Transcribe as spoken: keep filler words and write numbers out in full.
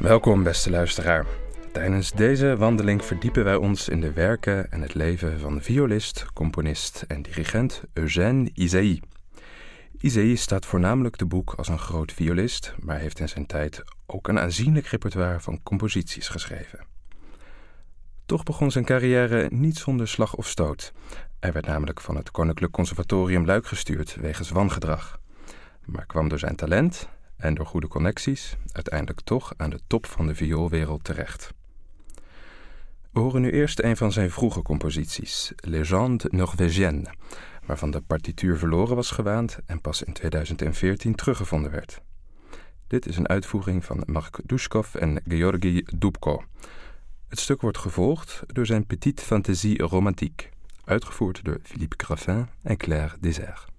Welkom, beste luisteraar. Tijdens deze wandeling verdiepen wij ons in de werken en het leven van violist, componist en dirigent Eugène Ysaÿe. Ysaÿe staat voornamelijk te boek als een groot violist, maar heeft in zijn tijd ook een aanzienlijk repertoire van composities geschreven. Toch begon zijn carrière niet zonder slag of stoot. Hij werd namelijk van het Koninklijk Conservatorium Luik gestuurd wegens wangedrag, maar kwam door zijn talent en door goede connecties uiteindelijk toch aan de top van de vioolwereld terecht. We horen nu eerst een van zijn vroege composities, Légende norvégienne, waarvan de partituur verloren was gewaand en pas in tweeduizend veertien teruggevonden werd. Dit is een uitvoering van Mark Dushkov en Georgi Dubko. Het stuk wordt gevolgd door zijn Petite Fantaisie romantique, uitgevoerd door Philippe Graffin en Claire Deserts.